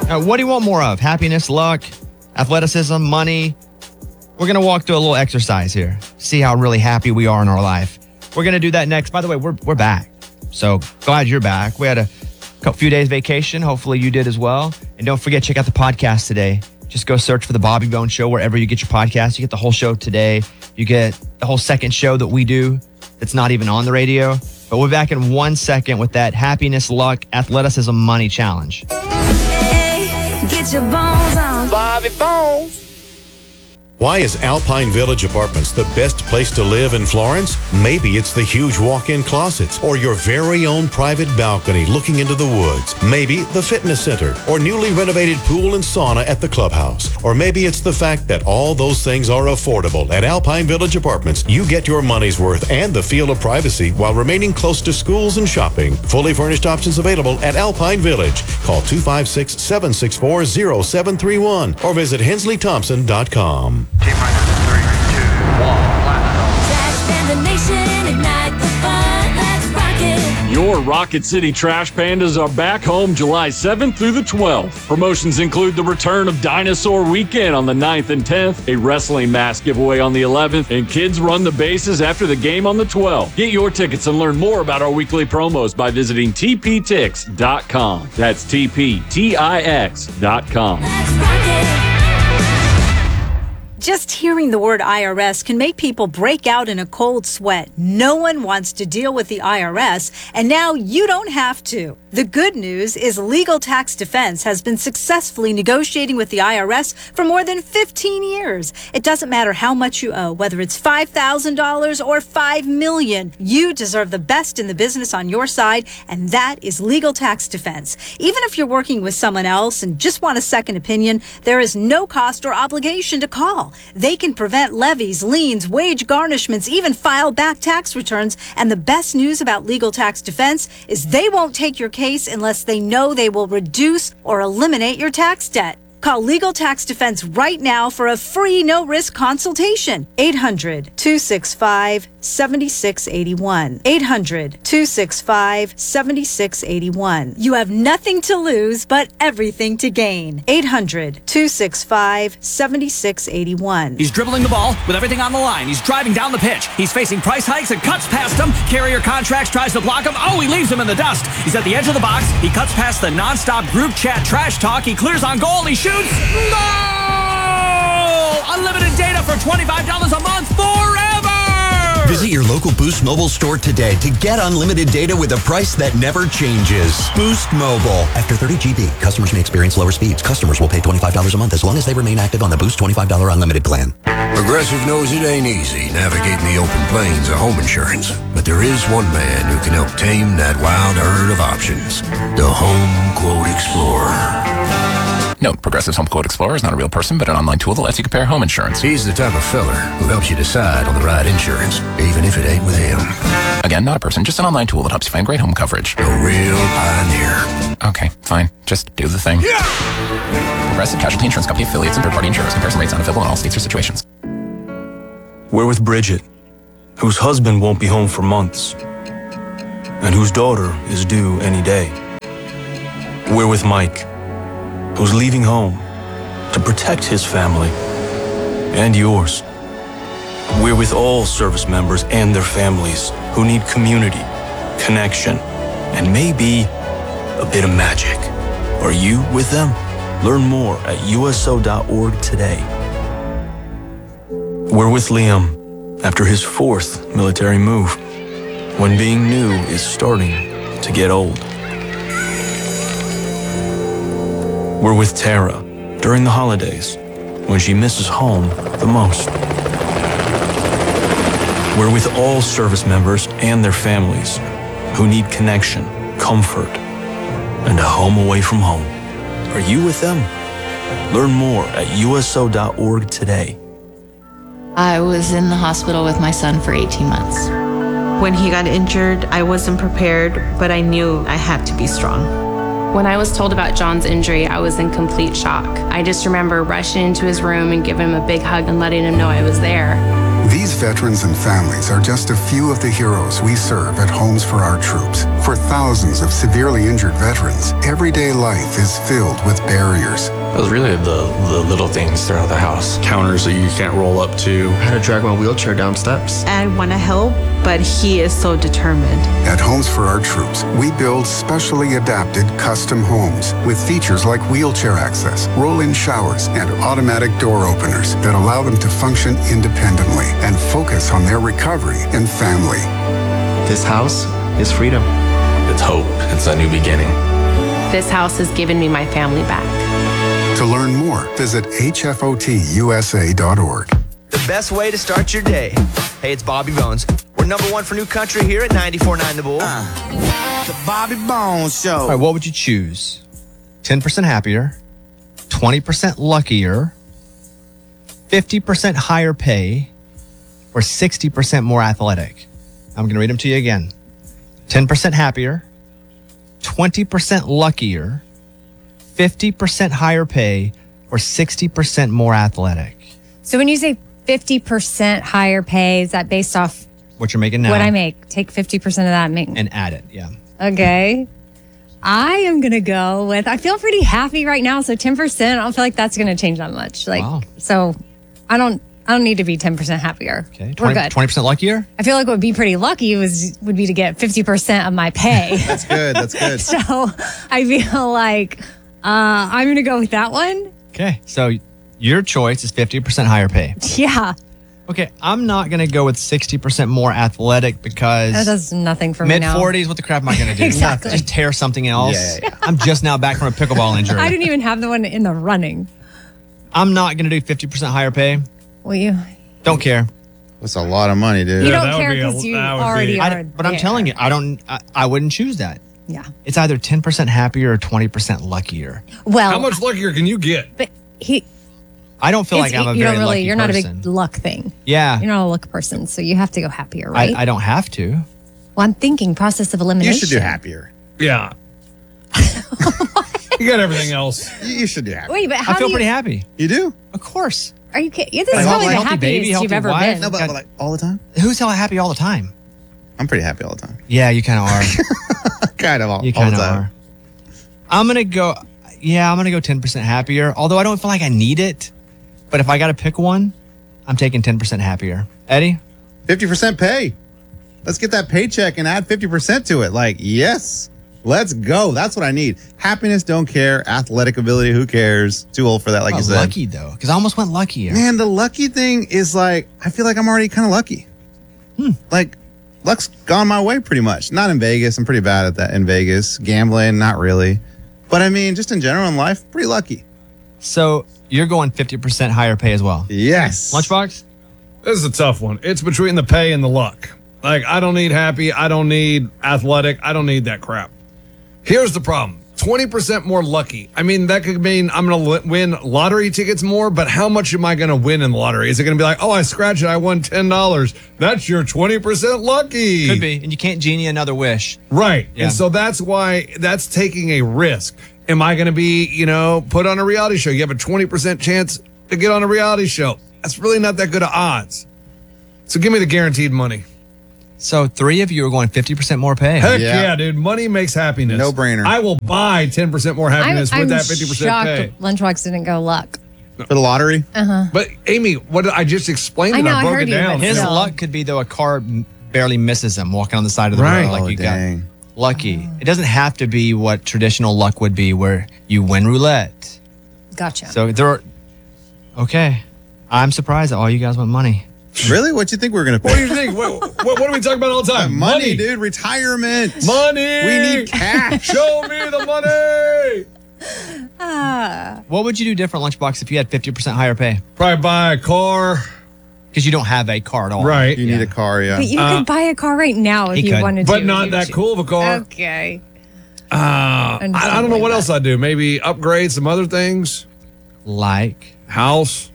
What do you want more of? Happiness, luck, athleticism, money? We're going to walk through a little exercise here. See how really happy we are in our life. We're going to do that next. By the way, we're back. So glad you're back. We had a few days vacation. Hopefully you did as well. And don't forget, check out the podcast today. Just go search for The Bobby Bones Show wherever you get your podcast. You get the whole show today. You get the whole second show that we do that's not even on the radio. But we're back in 1 second with that happiness, luck, athleticism, money challenge. Hey, get your bones on. Bobby Bones. Why is Alpine Village Apartments the best place to live in Florence? Maybe it's the huge walk-in closets or your very own private balcony looking into the woods. Maybe the fitness center or newly renovated pool and sauna at the clubhouse. Or maybe it's the fact that all those things are affordable. At Alpine Village Apartments, you get your money's worth and the feel of privacy while remaining close to schools and shopping. Fully furnished options available at Alpine Village. Call 256-764-0731 or visit hensleythompson.com. T-minus 3, 2, 1, Trash Panda Nation, ignite the fun, let's rock it. Your Rocket City Trash Pandas are back home July 7th through the 12th. Promotions include the return of Dinosaur Weekend on the 9th and 10th, a wrestling mask giveaway on the 11th, and kids run the bases after the game on the 12th. Get your tickets and learn more about our weekly promos by visiting tptix.com. That's tptix.com. Let's rock it. Just hearing the word IRS can make people break out in a cold sweat. No one wants to deal with the IRS, and now you don't have to. The good news is Legal Tax Defense has been successfully negotiating with the IRS for more than 15 years. It doesn't matter how much you owe, whether it's $5,000 or $5 million. You deserve the best in the business on your side, and that is Legal Tax Defense. Even if you're working with someone else and just want a second opinion, there is no cost or obligation to call. They can prevent levies, liens, wage garnishments, even file back tax returns. And the best news about Legal Tax Defense is they won't take your case unless they know they will reduce or eliminate your tax debt. Call Legal Tax Defense right now for a free no-risk consultation. 800-265-7681. 800-265-7681. You have nothing to lose but everything to gain. 800-265-7681. He's dribbling the ball with everything on the line. He's driving down the pitch. He's facing price hikes and cuts past him. Carrier Contracts tries to block him. Oh, he leaves him in the dust. He's at the edge of the box. He cuts past the nonstop group chat trash talk. He clears on goal. He shoots. Goal! Unlimited data for $25 a month forever! Visit your local Boost Mobile store today to get unlimited data with a price that never changes. Boost Mobile. After 30 GB, customers may experience lower speeds. Customers will pay $25 a month as long as they remain active on the Boost $25 unlimited plan. Progressive knows it ain't easy navigating the open plains of home insurance, but there is one man who can help tame that wild herd of options. The Home Quote Explorer. Note, Progressive's Home Quote Explorer is not a real person, but an online tool that lets you compare home insurance. He's the type of feller who helps you decide on the right insurance, even if it ain't with him. Again, not a person, just an online tool that helps you find great home coverage. A real pioneer. Okay, fine. Just do the thing. Yeah! Progressive Casualty Insurance Company affiliates and third-party insurers. Comparison rates not available in all states or situations. We're with Bridget, whose husband won't be home for months, and whose daughter is due any day. We're with Mike, who's leaving home to protect his family and yours. We're with all service members and their families who need community, connection, and maybe a bit of magic. Are you with them? Learn more at USO.org today. We're with Liam after his 4th military move, when being new is starting to get old. We're with Tara during the holidays, when she misses home the most. We're with all service members and their families who need connection, comfort, and a home away from home. Are you with them? Learn more at USO.org today. I was in the hospital with my son for 18 months. When he got injured, I wasn't prepared, but I knew I had to be strong. When I was told about John's injury, I was in complete shock. I just remember rushing into his room and giving him a big hug and letting him know I was there. These veterans and families are just a few of the heroes we serve at Homes for Our Troops. For thousands of severely injured veterans, everyday life is filled with barriers. It was really the little things throughout the house. Counters that you can't roll up to. How to drag my wheelchair down steps. I want to help, but he is so determined. At Homes for Our Troops, we build specially adapted custom homes with features like wheelchair access, roll-in showers, and automatic door openers that allow them to function independently and focus on their recovery and family. This house is freedom. It's hope. It's a new beginning. This house has given me my family back. To learn more, visit hfotusa.org. The best way to start your day. Hey, it's Bobby Bones. We're #1 for new country here at 94.9 The Bull. The Bobby Bones Show. All right, what would you choose? 10% happier, 20% luckier, 50% higher pay, or 60% more athletic? I'm going to read them to you again. 10% happier, 20% luckier, 50% higher pay, or 60% more athletic. So when you say 50% higher pay, is that based off what you're making now? What I make. Take 50% of that and make. And add it, yeah. Okay. I am going to go with, I feel pretty happy right now. So 10%, I don't feel like that's going to change that much. Wow. So I don't need to be 10% happier. Okay. We're good. 20% luckier? I feel like what would be pretty lucky would be to get 50% of my pay. That's good. That's good. So I feel like I'm going to go with that one. Okay. So your choice is 50% higher pay. Yeah. Okay. I'm not going to go with 60% more athletic because that does nothing for me now. Mid-40s, what the crap am I going to do? Exactly. Just tear something else? Yeah. I'm just now back from a pickleball injury. I didn't even have the one in the running. I'm not going to do 50% higher pay. Will you? Don't care. That's a lot of money, dude. You don't care because you already are. But I'm telling you, I wouldn't choose that. Yeah. It's either 10% happier or 20% luckier. Well, how much luckier can you get? But I don't feel like I'm a very lucky You're not person. a big luck thing. Yeah. You're not a luck person, so you have to go happier, right? I don't have to. Well, I'm thinking process of elimination. You should do happier. Yeah. You got everything else. You should do happier. Wait, but how I feel pretty happy. You do? Of course. Are you kidding? This is probably the happiest you've ever been. No, but like all the time? Who's happy all the time? I'm pretty happy all the time. Yeah, you kind of are. Kind of all You the kind of time. are. I'm going to go 10% happier, although I don't feel like I need it. But if I got to pick one, I'm taking 10% happier. Eddie? 50% pay. Let's get that paycheck and add 50% to it. Like, yes, let's go. That's what I need. Happiness, don't care. Athletic ability, who cares? Too old for that, like you said. Lucky, though, because I almost went luckier. Man, the lucky thing is like, I feel like I'm already kind of lucky. Like, luck's gone my way pretty much. Not in Vegas. I'm pretty bad at that in Vegas. Gambling, not really. But I mean, just in general in life, pretty lucky. So you're going 50% higher pay as well? Yes. Lunchbox? This is a tough one. It's between the pay and the luck. Like, I don't need happy. I don't need athletic. I don't need that crap. Here's the problem. 20% more lucky. I mean, that could mean I'm going to win lottery tickets more, but how much am I going to win in the lottery? Is it going to be like, oh, I scratched it, I won $10. That's your 20% lucky. Could be. And you can't genie another wish. Right. Yeah. And so that's why that's taking a risk. Am I going to be, put on a reality show? You have a 20% chance to get on a reality show. That's really not that good of odds. So give me the guaranteed money. So 3 of you are going 50% more pay. Heck yeah, dude. Money makes happiness. No brainer. I will buy 10% more happiness with that 50% shocked pay. Lunchbox didn't go luck. For the lottery? Uh-huh. But Amy, what I just explained I it, know, I I broke heard it you, down. but His still. luck could be, though, a car barely misses him walking on the side of the Right. road. Like Oh, you dang. got lucky. It doesn't have to be what traditional luck would be, where you win roulette. Gotcha. So there are. Okay. I'm surprised that all you guys want money. Really? What you think we're going to pay? What do you think? What are we talking about all the time? Money, dude. Retirement. Money. We need cash. Show me the money. What would you do different, Lunchbox, if you had 50% higher pay? Probably buy a car. Because you don't have a car at all. Right. You need a car, yeah. But you could buy a car right now if he you could. wanted to. But not that cool of a car. Okay. I don't know what else I'd do. Maybe upgrade some other things. Like? House.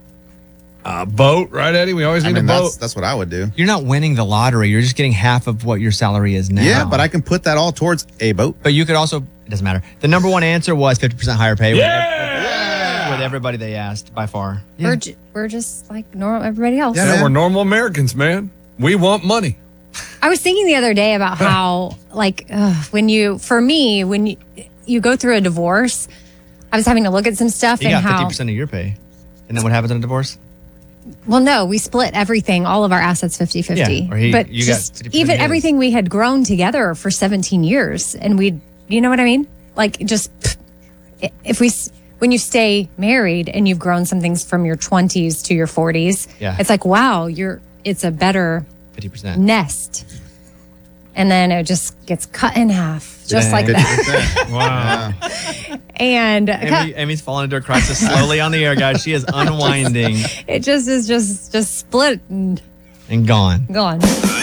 Boat, right, Eddie? We always need a boat. That's what I would do. You're not winning the lottery. You're just getting half of what your salary is now. Yeah, but I can put that all towards a boat. But you could also, it doesn't matter. The number one answer was 50% higher pay. Yeah! with everybody they asked by far. We're just like normal everybody else. Yeah, we're normal Americans, man. We want money. I was thinking the other day about how, like, when you go through a divorce, I was having to look at some stuff You and got how 50% of your pay. And then what happens in a divorce? Well, no, we split everything, all of our assets 50-50. Yeah, or but you just got 50% even of his. everything we had grown together for 17 years. And you know what I mean? Like just when you stay married and you've grown some things from your 20s to your 40s, it's like, wow, it's a better 50% nest. And then it just gets cut in half, just like that. Wow. And Amy's falling into a crisis slowly on the air, guys. She is unwinding it just is just split and gone. gone.